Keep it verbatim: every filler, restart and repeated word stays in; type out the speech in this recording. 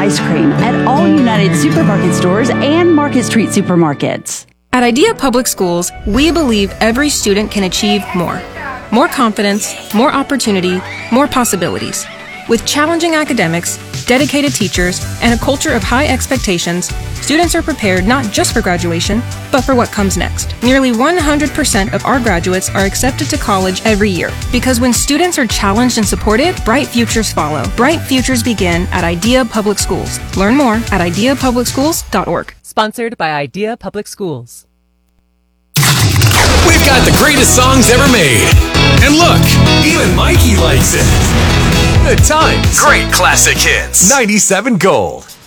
ice cream at all United Supermarket stores and Market Street supermarkets. At Idea Public Schools, we believe every student can achieve more. More confidence, more opportunity, more possibilities. With challenging academics, dedicated teachers, and a culture of high expectations, students are prepared not just for graduation, but for what comes next. Nearly one hundred percent of our graduates are accepted to college every year, because when students are challenged and supported, bright futures follow. Bright futures begin at Idea Public Schools. Learn more at idea public schools dot org. Sponsored by Idea Public Schools. We've got the greatest songs ever made. And look, even Mikey likes it. The Times. Great classic hits. ninety-seven Gold.